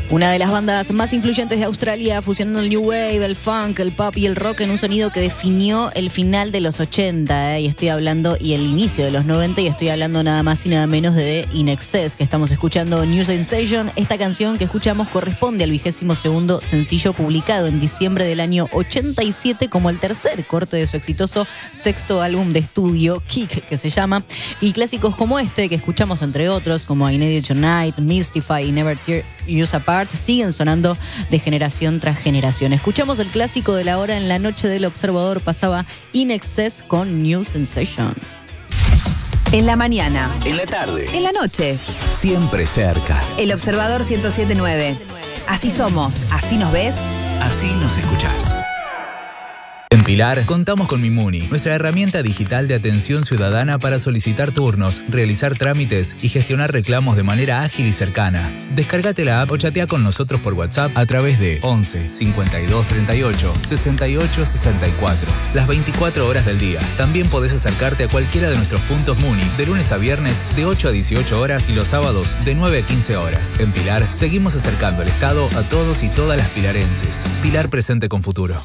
Una de las bandas más influyentes de Australia, fusionando el new wave, el funk, el pop y el rock en un sonido que definió el final de los 80, y estoy hablando, y el inicio de los 90, y estoy hablando nada más y nada menos de In Excess, que estamos escuchando New Sensation. Esta canción que escuchamos corresponde al 22º sencillo publicado en diciembre del año 87 como el tercer corte de su exitoso sexto álbum de estudio, Kick, que se llama, y clásicos como este que escuchamos entre otros, como I Need You Tonight, Mystify y Never Tear Us Apart, siguen sonando de generación tras generación. Escuchamos el clásico de la hora en la noche del Observador, pasaba In Excess con New Sensation. En la mañana, en la tarde, en la noche, siempre cerca. El Observador 107.9. Así somos, así nos ves, así nos escuchás. En Pilar, contamos con Mimuni, nuestra herramienta digital de atención ciudadana para solicitar turnos, realizar trámites y gestionar reclamos de manera ágil y cercana. Descárgate la app o chatea con nosotros por WhatsApp a través de 11 52 38 68 64. Las 24 horas del día. También podés acercarte a cualquiera de nuestros puntos Muni, de lunes a viernes de 8 a 18 horas y los sábados de 9 a 15 horas. En Pilar, seguimos acercando el Estado a todos y todas las pilarenses. Pilar presente con futuro.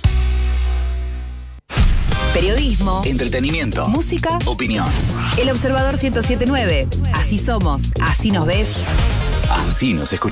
Periodismo, entretenimiento, música, opinión. El Observador 107.9. Así somos, así nos ves, así nos escuchás.